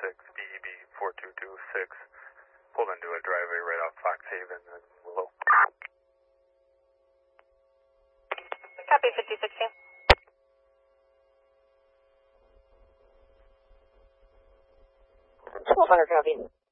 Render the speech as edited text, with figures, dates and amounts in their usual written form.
DEB 4226, pulled into a driveway right off Fox Haven and Willow. Copy 5016. 1200 copy.